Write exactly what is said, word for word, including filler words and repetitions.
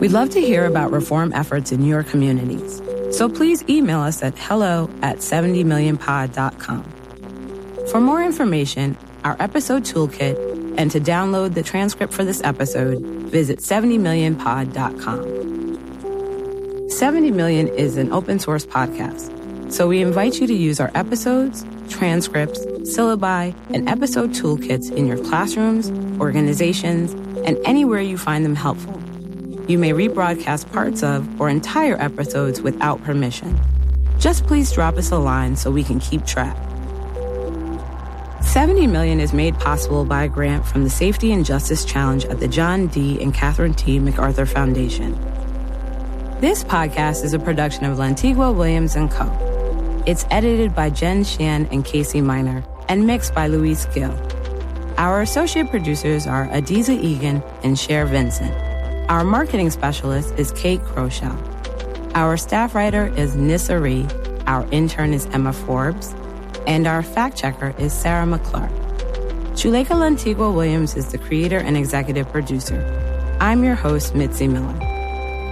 We'd love to hear about reform efforts in your communities. So please email us at hello at seventy million pod dot com. For more information, our episode toolkit, and to download the transcript for this episode, visit seventy million pod dot com. seventy million is an open source podcast, so we invite you to use our episodes, transcripts, syllabi, and episode toolkits in your classrooms, organizations, and anywhere you find them helpful. You may rebroadcast parts of or entire episodes without permission. Just please drop us a line so we can keep track. seventy million is made possible by a grant from the Safety and Justice Challenge at the John D. and Catherine T. MacArthur Foundation. This podcast is a production of Lantigua Williams and Co. It's edited by Jen Shan and Casey Miner and mixed by Luis Gill. Our associate producers are Adiza Egan and Cher Vincent. Our marketing specialist is Kate Crochell. Our staff writer is Nissa Ree. Our intern is Emma Forbes. And our fact checker is Sarah McClark. Chuleka Lantigua Williams is the creator and executive producer. I'm your host, Mitzi Miller.